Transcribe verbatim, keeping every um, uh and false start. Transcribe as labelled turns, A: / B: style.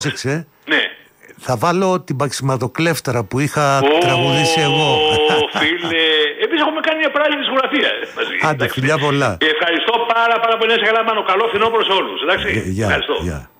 A: Πρόσεξε.
B: Ναι.
A: Θα βάλω την παξιματοκλέφτερα που είχα oh, τραγουδήσει εγώ.
B: Φίλε, εμείς έχουμε κάνει μια πράσινη δισκογραφία μαζί.
A: Άντε, φιλιά πολλά.
B: Ευχαριστώ πάρα πάρα πολύ. Να είσαι καλά, Μάνο. Καλό φθινόπωρο σε όλους. Εντάξει.
A: Γεια,
B: Ευχαριστώ.
A: Γεια.